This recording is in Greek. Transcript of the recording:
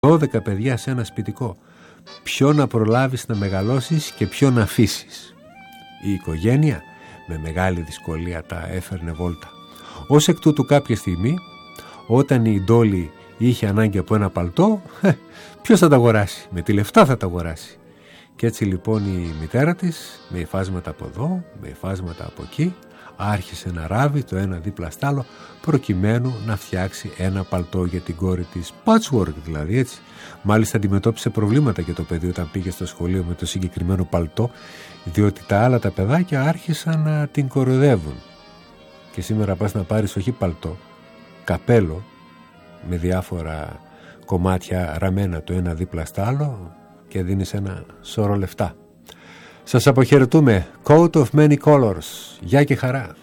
12 παιδιά σε ένα σπιτικό. Ποιο να προλάβεις να μεγαλώσεις και ποιο να αφήσεις. Η οικογένεια με μεγάλη δυσκολία τα έφερνε βόλτα. Ως εκ τούτου κάποια στιγμή, όταν η Ντόλη είχε ανάγκη από ένα παλτό, ποιος θα τα αγοράσει? Με τι λεφτά θα τα αγοράσει? Και έτσι λοιπόν η μητέρα της, με υφάσματα από εδώ, με υφάσματα από εκεί, άρχισε να ράβει το ένα δίπλα στ' άλλο, προκειμένου να φτιάξει ένα παλτό για την κόρη της. Patchwork δηλαδή, έτσι. Μάλιστα αντιμετώπισε προβλήματα και το παιδί όταν πήγε στο σχολείο με το συγκεκριμένο παλτό, διότι τα άλλα τα παιδάκια άρχισαν να την κοροϊδεύουν. Και σήμερα πας να πάρεις όχι παλτό, καπέλο με διάφορα κομμάτια ραμμένα το ένα δίπλα στ' άλλο και δίνεις ένα σώρο λεφτά. Σας αποχαιρετούμε. Coat of many colors. Γεια και χαρά.